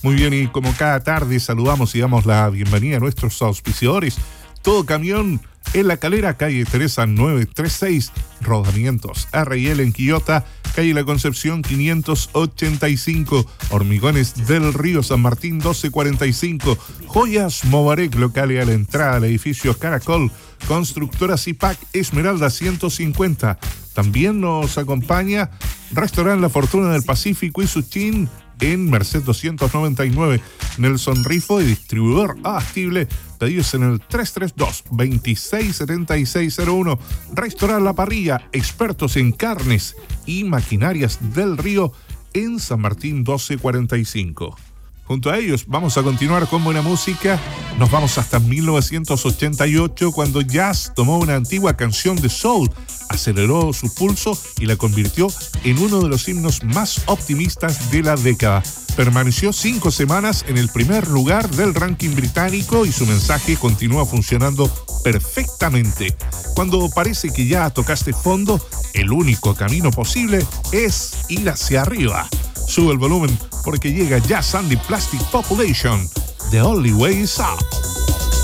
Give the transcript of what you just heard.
Muy bien, y como cada tarde saludamos y damos la bienvenida a nuestros auspiciadores. Todo Camión en La Calera, calle Teresa 936, Rodamientos R&L en Quillota, calle La Concepción 585, Hormigones del Río San Martín 1245, Joyas Mobarek, local a la entrada del edificio Caracol, Constructora Zipac Esmeralda 150. También nos acompaña Restaurante La Fortuna del Pacífico y Suchín en Merced 299, Nelson Rifo y distribuidor abastible. Pedidos en el 332-267601. Restaurante La Parrilla, expertos en carnes y maquinarias del río en San Martín 1245. Junto a ellos vamos a continuar con buena música. Nos vamos hasta 1988, cuando jazz tomó una antigua canción de soul, aceleró su pulso y la convirtió en uno de los himnos más optimistas de la década. Permaneció 5 semanas en el primer lugar del ranking británico y su mensaje continúa funcionando perfectamente. Cuando parece que ya tocaste fondo, el único camino posible es ir hacia arriba. Sube el volumen porque llega Jazz and the Plastic Population. The Only Way is Up.